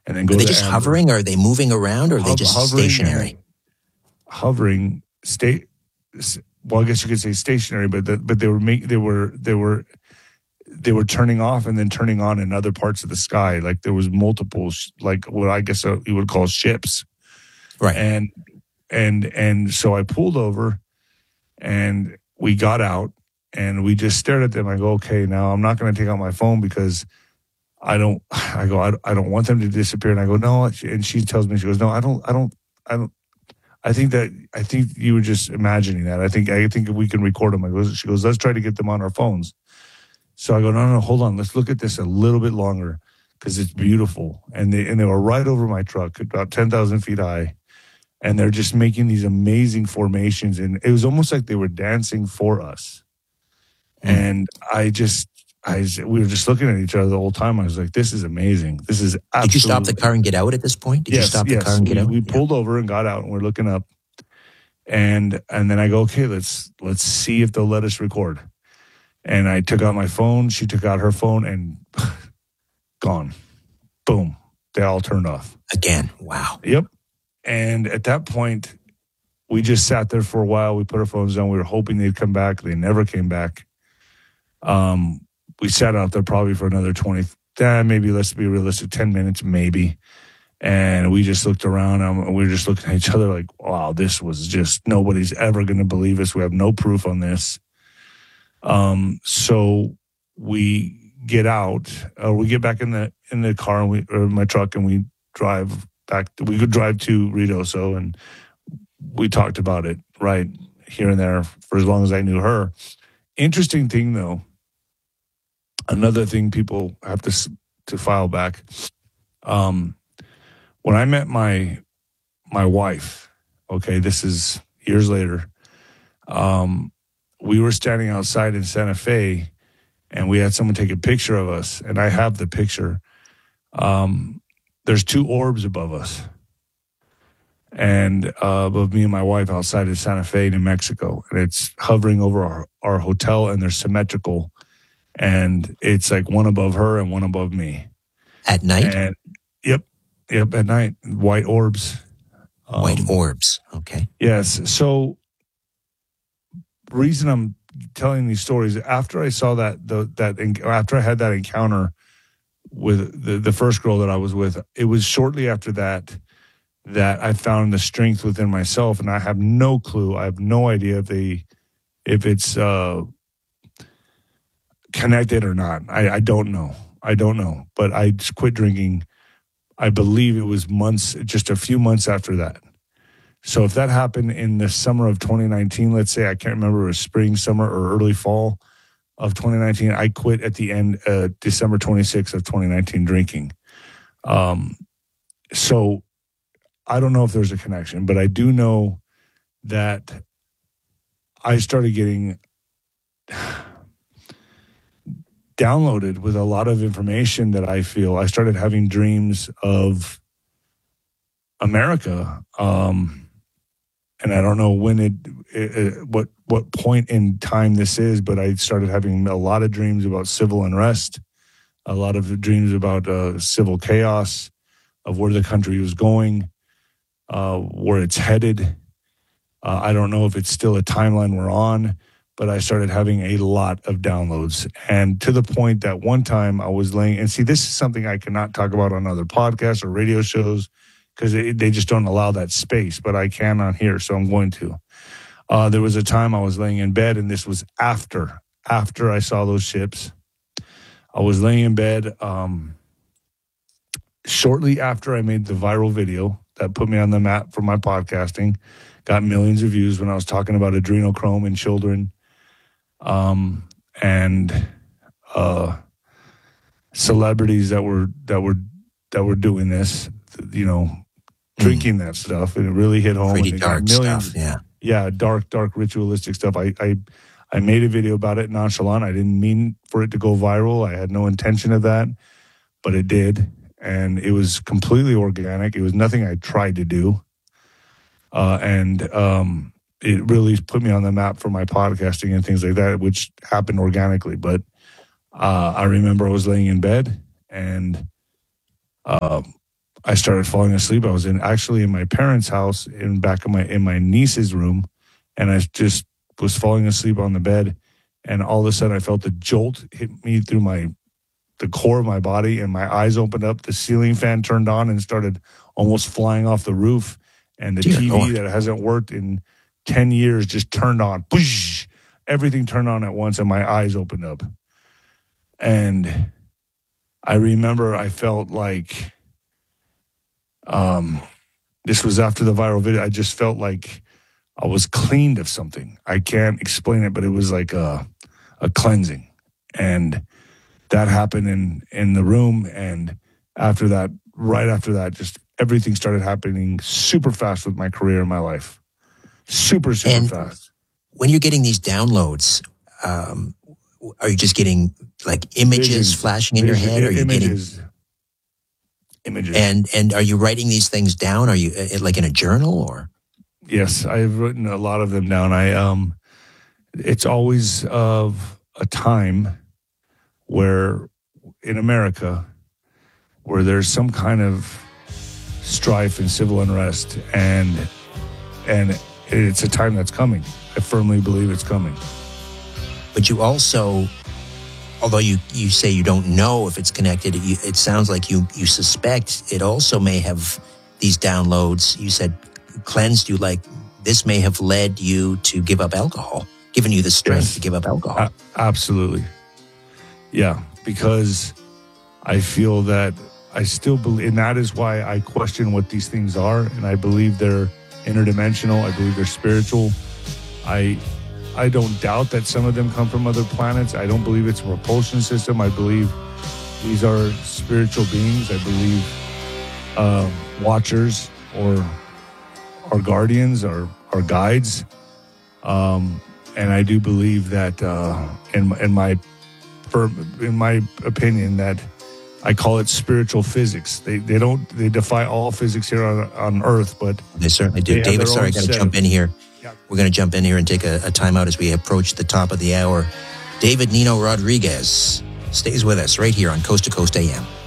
and then go Are they to just amber. hovering? Or are they moving around? Or are they just stationary? Hovering, well, I guess you could say stationary, but they were turning off and then turning on in other parts of the sky. Like there was multiple, like what I guess you would call ships. Right. And so I pulled over and we got out and we just stared at them. I go, okay, now I'm not going to take out my phone because I don't want them to disappear. And I go, no. And she tells me, she goes, no, I don't. I think you were just imagining that. I think we can record them. She goes, let's try to get them on our phones. So I go, no, hold on. Let's look at this a little bit longer because it's beautiful. And they were right over my truck, about 10,000 feet high. And they're just making these amazing formations. And it was almost like they were dancing for us. And we were just looking at each other the whole time. I was like, this is amazing. This is absolutely. Did you stop the car and get out at this point? Did you stop the car and get out? We pulled over and got out and we're looking up. And then I go, okay, let's see if they'll let us record. And I took out my phone. She took out her phone and gone. Boom. They all turned off. Again. Wow. Yep. And at that point, we just sat there for a while. We put our phones down. We were hoping they'd come back. They never came back. We sat out there probably for another 20, maybe let's be realistic, 10 minutes, maybe. And we just looked around and we were just looking at each other like, wow, this was just, nobody's ever going to believe us. We have no proof on this. So we get out, we get back in the car or my truck and we drive back. We could drive to Ruidoso and we talked about it right here and there for as long as I knew her. Interesting thing though, another thing people have to file back. When I met my wife, okay, this is years later, we were standing outside in Santa Fe and we had someone take a picture of us, and I have the picture. There's two orbs above us and above me and my wife outside of Santa Fe, New Mexico, and it's hovering over our hotel, and they're symmetrical, and it's like one above her and one above me. At night? And, yep, at night. White orbs. White orbs, okay. Yes, so reason I'm telling these stories, after I saw after I had that encounter with the first girl that I was with, it was shortly after that I found the strength within myself, and I have no clue. I have no idea if it's connected or not. I don't know. But I just quit drinking. I believe it was just a few months after that. So if that happened in the summer of 2019, let's say, I can't remember, it was spring, summer, or early fall of 2019, I quit at the end, December 26th of 2019 drinking. So I don't know if there's a connection, but I do know that I started getting downloaded with a lot of information that I feel. I started having dreams of America. And I don't know when what point in time this is, but I started having a lot of dreams about civil unrest, a lot of dreams about civil chaos, of where the country was going, where it's headed. I don't know if it's still a timeline we're on, but I started having a lot of downloads. And to the point that one time I was laying, and see, this is something I cannot talk about on other podcasts or radio shows, because they just don't allow that space, but I can on here, so I'm going to. There was a time I was laying in bed, and this was after I saw those ships. I was laying in bed shortly after I made the viral video that put me on the map for my podcasting, got millions of views when I was talking about adrenochrome in children, and celebrities that were doing this, drinking that stuff, and it really hit home. Pretty dark stuff, yeah. Yeah, dark ritualistic stuff. I made a video about it nonchalant. I didn't mean for it to go viral. I had no intention of that, but it did, and it was completely organic. It was nothing I tried to do, and it really put me on the map for my podcasting and things like that, which happened organically. But I remember I was laying in bed, and I started falling asleep. I was actually in my parents' house in my niece's room, and I just was falling asleep on the bed, and all of a sudden I felt a jolt hit me through the core of my body, and my eyes opened up. The ceiling fan turned on and started almost flying off the roof, and the TV that hasn't worked in 10 years just turned on. Whoosh! Everything turned on at once, and my eyes opened up. And I remember I felt like, this was after the viral video. I just felt like I was cleaned of something. I can't explain it, but it was like a cleansing. And that happened in the room. And after that, right after that, just everything started happening super fast with my career and my life. Super fast. When you're getting these downloads, are you just getting like images flashing in your head? Or are you images? And are you writing these things down? Are you like in a journal or? Yes, I've written a lot of them down. It's always of a time where in America where there's some kind of strife and civil unrest, and it's a time that's coming. I firmly believe it's coming. But you also, although you say you don't know if it's connected, it sounds like you suspect it also may have these downloads. You said cleansed you, like this may have led you to give up alcohol, given you the strength to give up alcohol. Absolutely. Yeah, because I feel that I still believe, and that is why I question what these things are, and I believe they're interdimensional. I believe they're spiritual. I don't doubt that some of them come from other planets. I don't believe it's a propulsion system. I believe these are spiritual beings. I believe watchers or guardians or guides. And I do believe that in my opinion, that I call it spiritual physics. They defy all physics here on Earth, but they certainly do. David, sorry, I got to jump in here. Yeah. We're going to jump in here and take a timeout as we approach the top of the hour. David Nino Rodriguez stays with us right here on Coast to Coast AM.